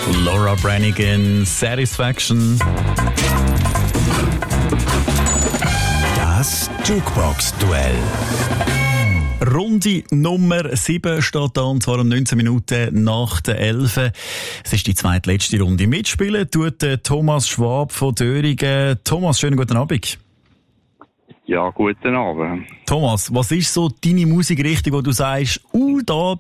Laura Branigan, Satisfaction. Das Jukebox-Duell. Runde Nummer 7 steht da, und zwar um 19 Minuten nach der 11. Es ist die zweitletzte Runde. Mitspielen tut Thomas Schwab von Döringen. Thomas, schönen guten Abend. Ja, guten Abend. Thomas, was ist so deine Musikrichtung, wo du sagst, da